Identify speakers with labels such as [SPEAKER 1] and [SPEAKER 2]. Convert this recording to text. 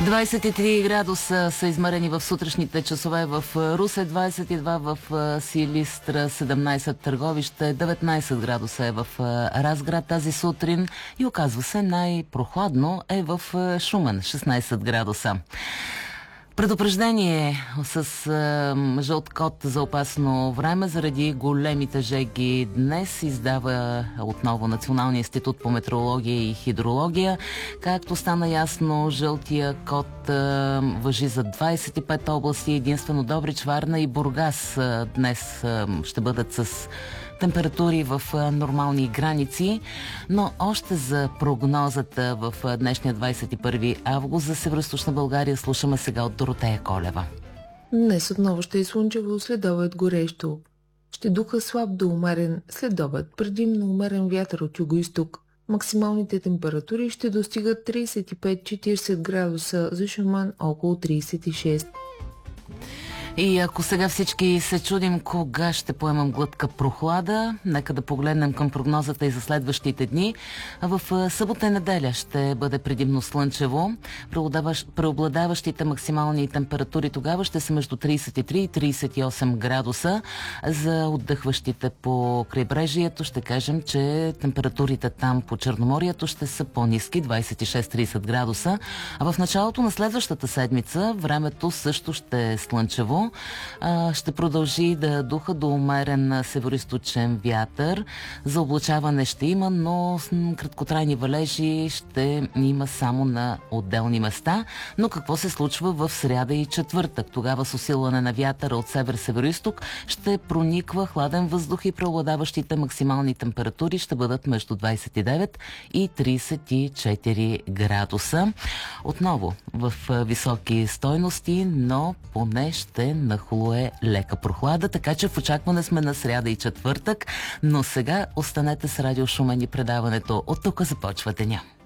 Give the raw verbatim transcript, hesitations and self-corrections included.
[SPEAKER 1] двадесет и три градуса са измерени в сутрешните часове в Русе, двадесет и два в Силистра, седемнадесет Търговище, деветнадесет градуса е в Разград тази сутрин и оказва се най-прохладно е в Шумен, шестнадесет градуса. Предупреждение с а, жълт код за опасно време заради големите жеги днес издава отново Националния институт по метеорология и хидрология. Както стана ясно, жълтия код а, важи за двадесет и пет области, единствено Добрич, Варна и Бургас а, днес а, ще бъдат с температури в нормални граници, но още за прогнозата в днешния двадесет и първи август за Североизточна България слушаме сега от Доротея Колева.
[SPEAKER 2] Днес отново ще е слънчево, следобед горещо. Ще духа слаб до умерен следобед, предимно умерен вятър от югоизток. Максималните температури ще достигат тридесет и пет до четиридесет градуса, за Шумен около тридесет и шест.
[SPEAKER 1] И ако сега всички се чудим кога ще поемам глътка прохлада, нека да погледнем към прогнозата и за следващите дни. В събота и неделя ще бъде предимно слънчево. Преобладаващите максимални температури тогава ще са между тридесет и три и тридесет и осем градуса. За отдъхващите по крайбрежието ще кажем, че температурите там по Черноморието ще са по-ниски, двадесет и шест до тридесет градуса. А в началото на следващата седмица времето също ще е слънчево. Ще продължи да духа до умерен североизточен вятър. За облачаване ще има, но краткотрайни валежи ще има само на отделни места. Но какво се случва в сряда и четвъртък? Тогава с усилване на вятъра от север-североизток ще прониква хладен въздух и преобладаващите максимални температури ще бъдат между двадесет и девет и тридесет и четири градуса. Отново в високи стойности, но поне ще нахлуе лека прохлада, така че в очакване сме на сряда и четвъртък, но сега останете с Радио Шумен и предаването. От тук започва деня.